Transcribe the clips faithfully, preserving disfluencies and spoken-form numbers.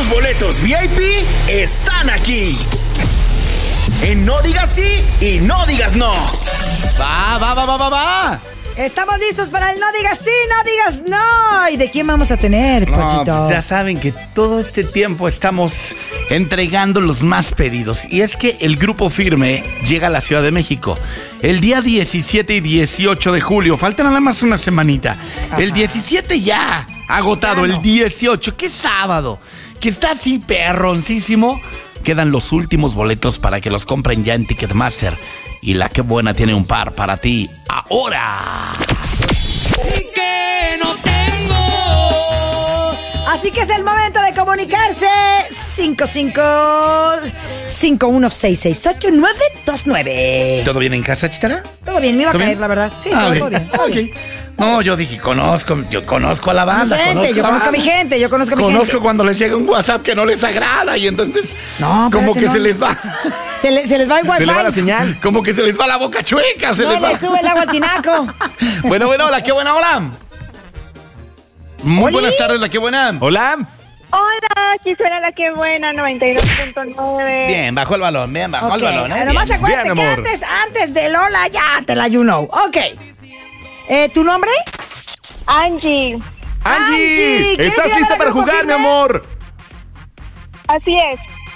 boletos V I P están aquí. En No Digas Sí y No Digas No. Va, va, va, va, va, va. Estamos listos para el No Digas Sí, No Digas No. ¿Y de quién vamos a tener, Pochito? No, pues ya saben que todo este tiempo estamos entregando los más pedidos. Y es que el Grupo Firme llega a la Ciudad de México el día diecisiete y dieciocho de julio. Falta nada más una semanita. Ajá. El diecisiete ya agotado. Ya no. El dieciocho, que es sábado, que está así perroncísimo. Quedan los últimos boletos para que los compren ya en Ticketmaster. Y la que buena tiene un par para ti ahora. Que no tengo. Así que es el momento de comunicarse. cinco cinco cinco uno seis seis ocho nueve dos nueve. ¿Todo bien en casa, Chitara? Todo bien, me iba a caer, bien? la verdad. Sí, ah, todo, okay. todo bien. Todo okay. bien. No, yo dije, conozco, yo conozco a la banda. Mi gente, conozco yo a conozco a mi banda. gente, yo conozco a mi Conozco gente. cuando les llega un WhatsApp que no les agrada y entonces no, como que no. se les va. Se, le, se les va el wifi. Se les va la señal. Como que se les va la boca chueca. Se no les va. le sube el agua al tinaco. Bueno, bueno, hola, qué buena, hola. Muy ¿Oli? Buenas tardes, la qué buena. Hola. Hola, aquí suena la que buena, noventa y dos punto nueve. Bien, bajó el balón, bien, bajó okay. el balón. ¿eh? Nomás acuérdate bien, que antes, antes de Lola ya te la you know. Ok. Eh, ¿Tu nombre? Angie. Angie, Angie ¿estás lista para jugar, firme? Mi amor? Así es.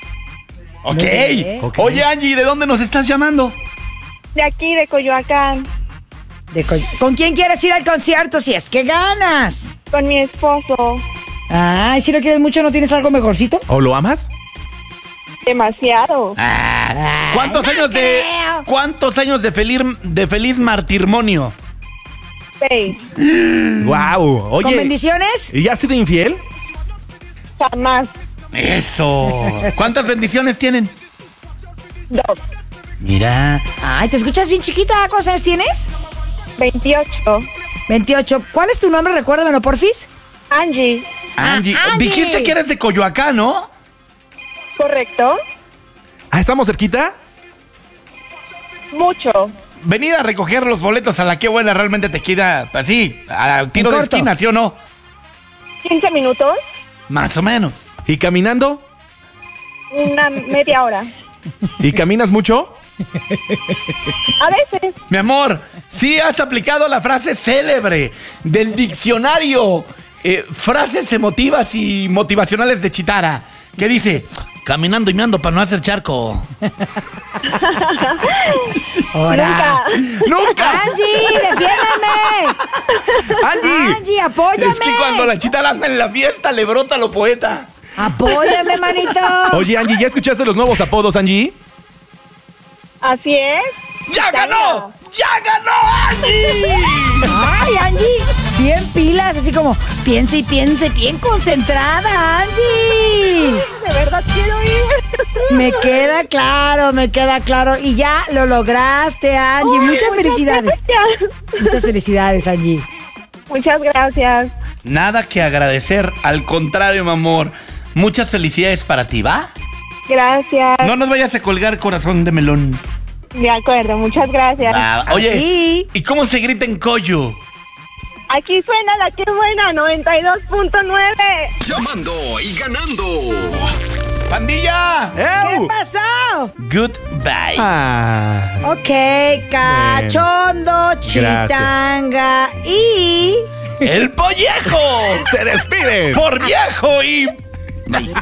Okay. ok. Oye, Angie, ¿de dónde nos estás llamando? De aquí, de Coyoacán. De Coy- ¿Con quién quieres ir al concierto si es que ganas? Con mi esposo. Ay, si lo quieres mucho, ¿no tienes algo mejorcito? ¿O lo amas? Demasiado. Ah, ¿Cuántos años de cuántos años de feliz de feliz matrimonio? Seis. Wow. Oye. ¿Con bendiciones? ¿Y ya has sido infiel? Jamás. Eso. ¿Cuántas bendiciones tienen? Dos. Mira. Ay, ¿te escuchas bien chiquita? ¿Cuántos años tienes? Veintiocho. Veintiocho. ¿Cuál es tu nombre? Recuérdamelo, porfis. Angie. Angie. Ah, Angie. Dijiste que eres de Coyoacán, ¿no? ¿Correcto? Ah, ¿estamos cerquita? Mucho. Venir a recoger los boletos a la que buena realmente te queda así, a tiro de esquina, ¿sí o no? ¿quince minutos? Más o menos. ¿Y caminando? Una media hora. ¿Y caminas mucho? A veces. Mi amor, sí has aplicado la frase célebre del diccionario eh, frases emotivas y motivacionales de Chitara, que dice, caminando y meando para no hacer charco. ¡Hora! Nunca. ¡Nunca! ¡Angie, defiéndeme! ¡Angie! ¡Angie, apóyame! Es que cuando la Chitara anda en la fiesta le brota lo poeta. ¡Apóyame, manito! Oye, Angie, ¿ya escuchaste los nuevos apodos, Angie? Así es. ¡Ya ganó! ¡Ya ganó, Angie! ¡Ay, Angie! Bien pilas, así como piensa y piensa, bien concentrada, Angie. De verdad quiero ir. Me queda claro, me queda claro. Y ya lo lograste, Angie. Uy, muchas felicidades. Gracias. Muchas felicidades, Angie. Muchas gracias. Nada que agradecer, al contrario, mi amor. Muchas felicidades para ti, ¿va? Gracias. No nos vayas a colgar, corazón de melón. De acuerdo, muchas gracias. Ah, oye, Aquí. ¿y cómo se grita en Coyo? Aquí suena la que buena, noventa y dos punto nueve. Llamando y ganando. ¡Pandilla! ¿Qué ¡Ew! pasó? Goodbye. Ah. Ok, cachondo, chitanga y... ¡El pollejo! ¡Se despide! ¡Por viejo y...